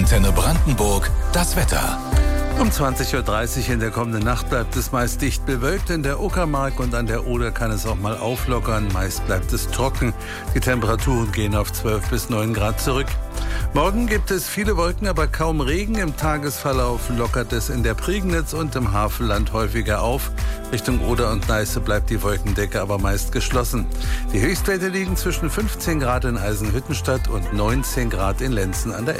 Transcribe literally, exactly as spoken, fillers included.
Antenne Brandenburg das Wetter. Um zwanzig Uhr dreißig in der kommenden Nacht bleibt es meist dicht bewölkt. In der Uckermark und an der Oder kann es auch mal auflockern. Meist bleibt es trocken. Die Temperaturen gehen auf zwölf bis neun Grad zurück. Morgen gibt es viele Wolken, aber kaum Regen. Im Tagesverlauf lockert es in der Prignitz und im Havelland häufiger auf. Richtung Oder und Neiße bleibt die Wolkendecke aber meist geschlossen. Die Höchstwerte liegen zwischen fünfzehn Grad in Eisenhüttenstadt und neunzehn Grad in Lenzen an der Elbe.